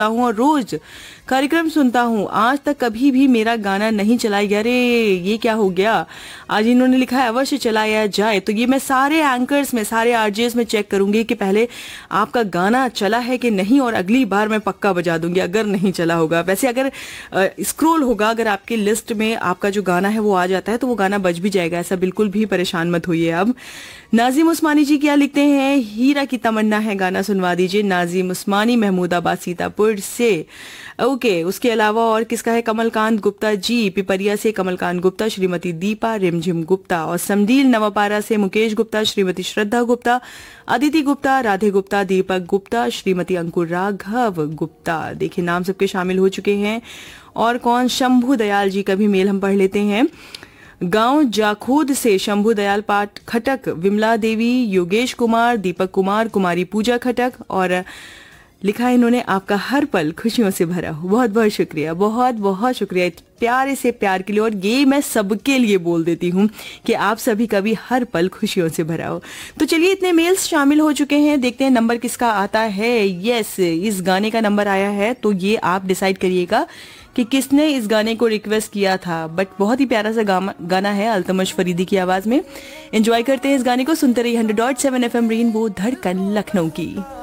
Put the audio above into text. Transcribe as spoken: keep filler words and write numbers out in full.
हूँ और रोज कार्यक्रम सुनता हूँ, आज तक कभी भी मेरा गाना नहीं चलाया गया। अरे ये क्या हो गया, आज इन्होंने लिखा है अवश्य चलाया जाए। तो ये मैं सारे एंकर्स में, सारे आरजेस में चेक करूंगी कि पहले आपका गाना चला है कि नहीं, और अगली बार मैं पक्का बजा दूंगी अगर नहीं चला होगा। वैसे अगर स्क्रॉल होगा, अगर आपकी लिस्ट में आपका जो गाना है वो आ जाता है तो वो गाना बज भी जाएगा, ऐसा बिल्कुल भी परेशान मत होइए। अब नाजिम उस्मानी जी क्या लिखते हैं, हीरा की तमन्ना है गाना सुनवा दीजिए। नाजिम उस्मानी महमूदाबाद सीतापुर से। ओके, उसके अलावा और किसका है, कमलकांत गुप्ता जी पिपरिया से, कमलकांत गुप्ता, श्रीमती दीपा रिमझिम गुप्ता, और समडील नवापारा से मुकेश गुप्ता, श्रीमती श्रद्धा गुप्ता, अदिति गुप्ता, राधे गुप्ता, दीपक गुप्ता, श्रीमती अंकुर राघव गुप्ता। देखिए नाम सबके शामिल हो चुके हैं। और कौन, शंभू दयाल जी का भी मेल हम पढ़ लेते हैं। गांव जाखोद से शंभू दयाल पाठ खटक, विमला देवी, योगेश कुमार, दीपक कुमार, कुमारी पूजा खटक, और लिखा है इन्होंने आपका हर पल खुशियों से भरा हो। बहुत बहुत शुक्रिया, बहुत बहुत शुक्रिया प्यारे से प्यार के लिए। और ये मैं सबके लिए बोल देती हूँ कि आप सभी का भी हर पल खुशियों से भरा हो। तो चलिए, इतने मेल्स शामिल हो चुके हैं, देखते हैं नंबर किसका आता है। यस, इस गाने का नंबर आया है, तो ये आप डिसाइड करिएगा कि किसने इस गाने को रिक्वेस्ट किया था। बट बहुत ही प्यारा सा गाना है अल्तमश फरीदी की आवाज में। एंजॉय करते हैं इस गाने को, सुनते रहिए hundred dot seven F M rainbow, धड़कन लखनऊ की।